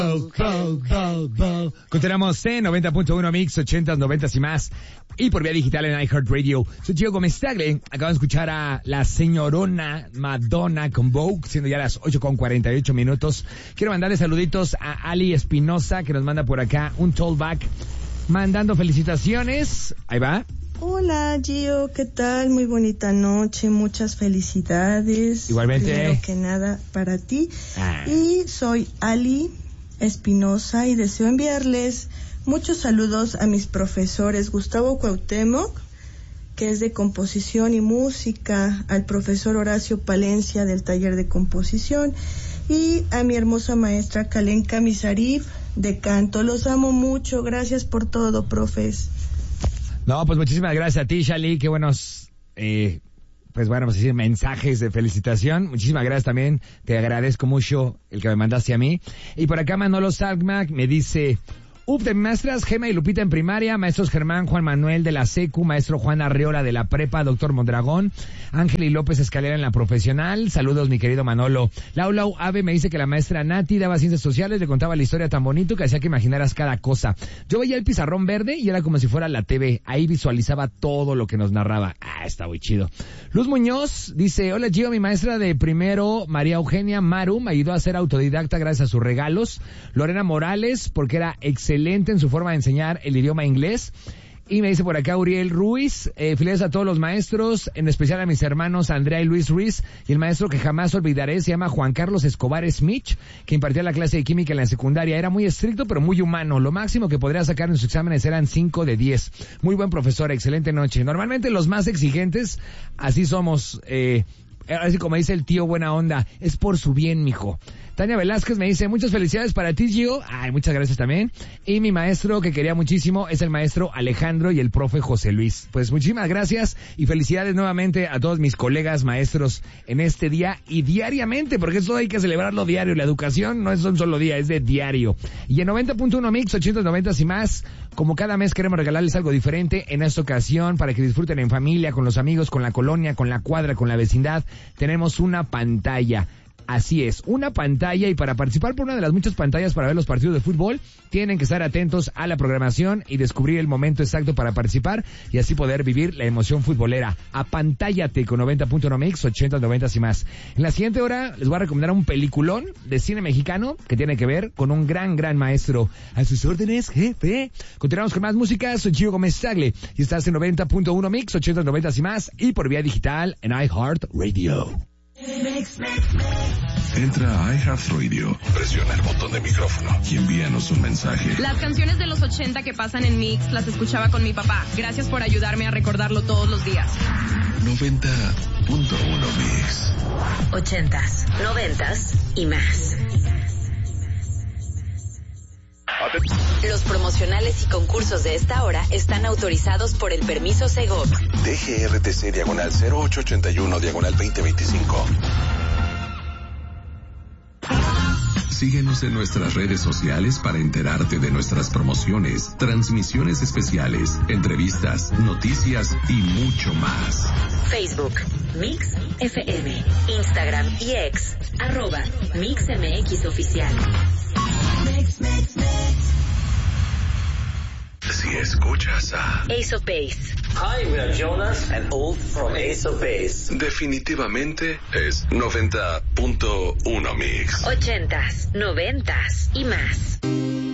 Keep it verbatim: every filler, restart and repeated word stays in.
Bo, bo, bo, bo. Continuamos en noventa punto uno Mix, ochentas, noventas y más. Y por vía digital en iHeartRadio. Soy Gio Gómez Tagle. Acaban de escuchar a la señorona Madonna con Vogue, siendo ya las ocho con cuarenta y ocho minutos. Quiero mandarle saluditos a Ali Espinosa, que nos manda por acá un tollback, mandando felicitaciones. Ahí va. Hola Gio, ¿qué tal? Muy bonita noche, muchas felicidades. Igualmente. Primero que nada para ti. Ah. Y soy Ali Espinosa y deseo enviarles muchos saludos a mis profesores Gustavo Cuauhtémoc, que es de composición y música, al profesor Horacio Palencia del taller de composición y a mi hermosa maestra Kalenka Misarif de canto. Los amo mucho, gracias por todo, profes. No, pues muchísimas gracias a ti, Shali, qué buenos, eh, pues bueno, vamos a decir, mensajes de felicitación. Muchísimas gracias también, te agradezco mucho el que me mandaste a mí. Y por acá Manolo Salmac me dice: Up de maestras, Gema y Lupita en primaria, maestros Germán, Juan Manuel de la Secu, maestro Juan Arreola de la Prepa, doctor Mondragón, Ángel y López Escalera en la profesional. Saludos, mi querido Manolo. Lau Lau Ave me dice que la maestra Nati daba ciencias sociales, le contaba la historia tan bonito que hacía que imaginaras cada cosa. Yo veía el pizarrón verde y era como si fuera la T V, ahí visualizaba todo lo que nos narraba. Ah, está muy chido. Luz Muñoz dice: hola Gio, mi maestra de primero, María Eugenia Maru, me ayudó a ser autodidacta gracias a sus regalos. Lorena Morales, porque era excelente en su forma de enseñar el idioma inglés. Y me dice por acá Uriel Ruiz, eh, felicidades a todos los maestros, en especial a mis hermanos Andrea y Luis Ruiz, y el maestro que jamás olvidaré se llama Juan Carlos Escobar Smith, que impartía la clase de química en la secundaria. Era muy estricto pero muy humano, lo máximo que podría sacar en sus exámenes eran cinco de diez. Muy buen profesor, excelente noche. Normalmente los más exigentes, así somos, eh, así como dice el tío buena onda, es por su bien, mijo. Tania Velázquez me dice: muchas felicidades para ti, Gio. Ay, muchas gracias también. Y mi maestro que quería muchísimo es el maestro Alejandro y el profe José Luis. Pues muchísimas gracias y felicidades nuevamente a todos mis colegas maestros en este día y diariamente, porque eso hay que celebrarlo diario. La educación no es un solo día, es de diario. Y en noventa punto uno Mix, ochenta, noventa y más, como cada mes queremos regalarles algo diferente. En esta ocasión, para que disfruten en familia, con los amigos, con la colonia, con la cuadra, con la vecindad, tenemos una pantalla. Así es, una pantalla, y para participar por una de las muchas pantallas para ver los partidos de fútbol, tienen que estar atentos a la programación y descubrir el momento exacto para participar y así poder vivir la emoción futbolera. Apantállate con noventa punto uno Mix, ochenta, noventa y más. En la siguiente hora les voy a recomendar un peliculón de cine mexicano que tiene que ver con un gran, gran maestro. A sus órdenes, jefe. Continuamos con más música, soy Gio Gómez Tagle y estás en noventa punto uno Mix, ochenta, noventa y más y por vía digital en iHeartRadio. Mix, mix, mix. Entra a iHeartRadio, presiona el botón de micrófono y envíanos un mensaje. Las canciones de los ochenta que pasan en Mix las escuchaba con mi papá. Gracias por ayudarme a recordarlo todos los días. noventa punto uno Mix. Ochentas, noventas y más. Los promocionales y concursos de esta hora están autorizados por el permiso Segov. D G R T C diagonal cero ocho ochenta y uno diagonal veinte veinticinco. Síguenos en nuestras redes sociales para enterarte de nuestras promociones, transmisiones especiales, entrevistas, noticias y mucho más. Facebook, Mix F M, Instagram y X, arroba Mix M X Oficial. Mix, mix, mix. Si escuchas a Ace of Base. Hi, we are Jonas and Ulf from Ace of Base. Definitivamente es noventa punto uno Mix. Ochentas, noventas y más.